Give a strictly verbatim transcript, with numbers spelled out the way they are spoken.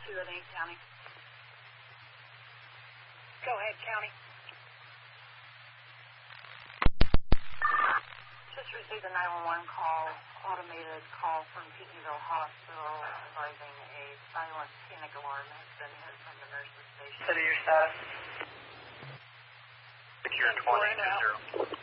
two in A County. Go ahead, County. Just received a nine one one call, automated call from P T Ville Hospital advising a silent panic alarm has been hit from the nurse's station. City your status. Secure twenty two zero.